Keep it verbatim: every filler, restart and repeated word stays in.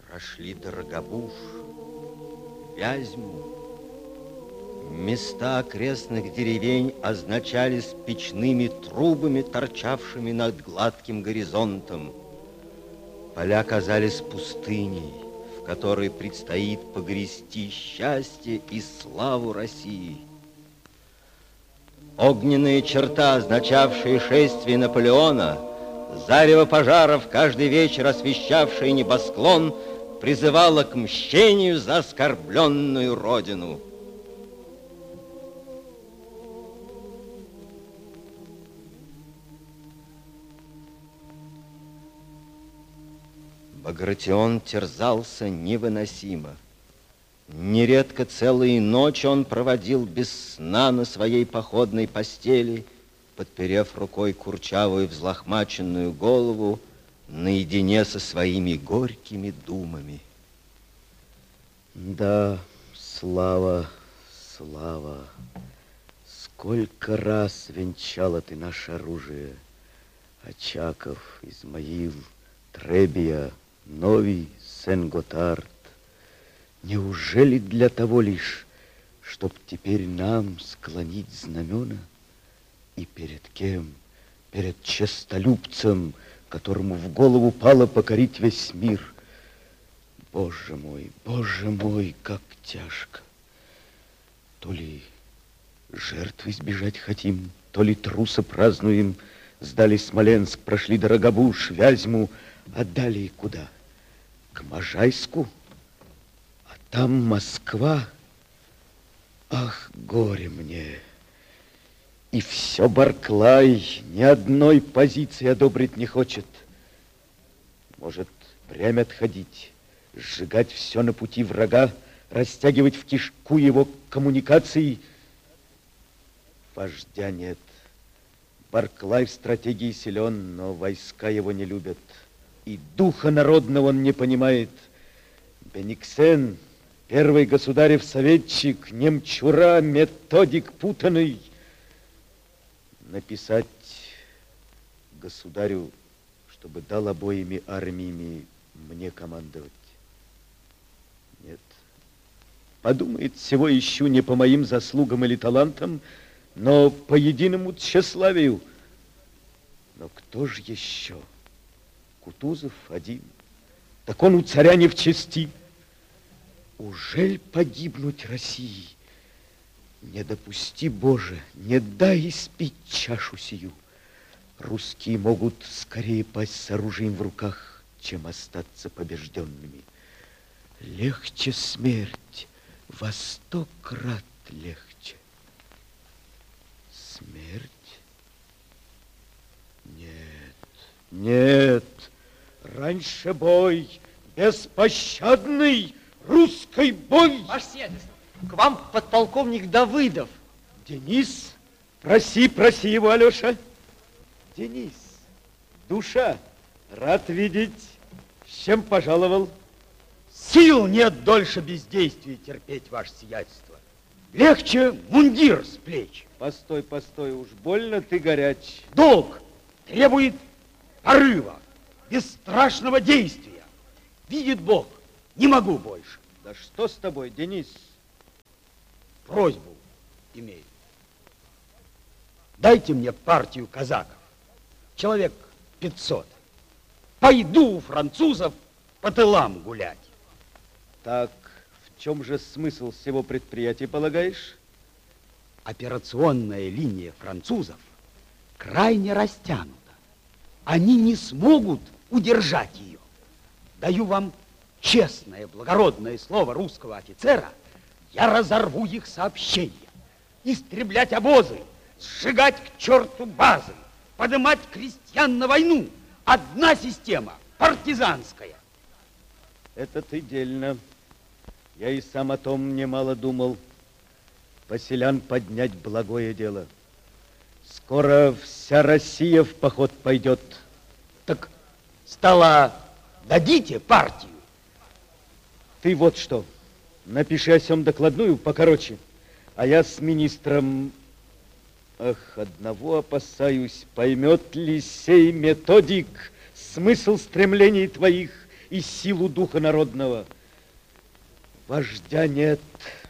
Прошли Дорогобуж, Вязьму. Места окрестных деревень означались печными трубами, торчавшими над гладким горизонтом. Поля казались пустыней, в которой предстоит погрести счастье и славу России. Огненная черта, означавшая шествие Наполеона, зарево пожаров, каждый вечер освещавшее небосклон, призывала к мщению за оскорбленную родину. Багратион терзался невыносимо. Нередко целые ночи он проводил без сна на своей походной постели, подперев рукой курчавую взлохмаченную голову, наедине со своими горькими думами. Да, слава, слава, сколько раз венчала ты наше оружие. Очаков, Измаил, Требия, Новий, Сен-Готард. Неужели для того лишь, чтоб теперь нам склонить знамена? И перед кем? Перед честолюбцем, которому в голову пало покорить весь мир. Боже мой, Боже мой, как тяжко. То ли жертвы избежать хотим, то ли труса празднуем. Сдали Смоленск, прошли Дорогобуж, Вязьму, а далее куда? К Можайску? А там Москва. Ах, горе мне! И все Барклай ни одной позиции одобрить не хочет. Может, прямо отходить, сжигать все на пути врага, растягивать в кишку его коммуникации? Вождя нет. Барклай в стратегии силен, но войска его не любят. И духа народного он не понимает. Бениксен, первый государев советчик, немчура, методик путанный. Написать государю, чтобы дал обоими армиями мне командовать. Нет. Подумает, всего ищу не по моим заслугам или талантам, но по единому тщеславию. Но кто же еще? Кутузов один. Так он у царя не в чести. Ужель погибнуть России? Не допусти, Боже, не дай испить чашу сию. Русские могут скорее пасть с оружием в руках, чем остаться побежденными. Легче смерть, во сто крат легче. Смерть? Нет, нет. Раньше бой, беспощадный русский бой. Ваше сиятельство, к вам подполковник Давыдов. Денис, проси, проси его, Алеша. Денис, душа, рад видеть. С чем пожаловал? Сил нет дольше бездействия терпеть, ваше сиятельство. Легче мундир с плеч. Постой, постой, уж больно ты горяч. Долг требует порыва, бесстрашного действия. Видит Бог, не могу больше. Да что с тобой, Денис? Просьбу имею. Дайте мне партию казаков. Человек пятьсот. Пойду у французов по тылам гулять. Так, в чем же смысл всего предприятия, полагаешь? Операционная линия французов крайне растянута. Они не смогут удержать ее. Даю вам честное, благородное слово русского офицера, я разорву их сообщения. Истреблять обозы, сжигать к черту базы, поднимать крестьян на войну. Одна система, партизанская. Это ты дельно. Я и сам о том немало думал. Поселян поднять благое дело. Скоро вся Россия в поход пойдет. Так, стало, дадите партию? Ты вот что, напиши о сём докладную покороче, а я с министром... Ах, одного опасаюсь, поймет ли сей методик смысл стремлений твоих и силу духа народного. Вождя нет,